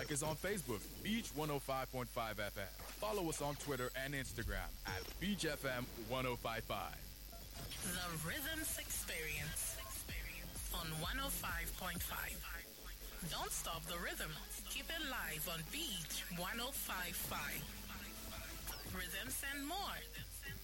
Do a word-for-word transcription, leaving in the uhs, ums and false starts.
Like us on Facebook, Beach one oh five point five F M. Follow us on Twitter and Instagram at Beach F M ten fifty-five. The Rhythms Experience on one oh five point five. Don't stop the rhythm. Keep it live on Beach ten fifty-five. Rhythms and more.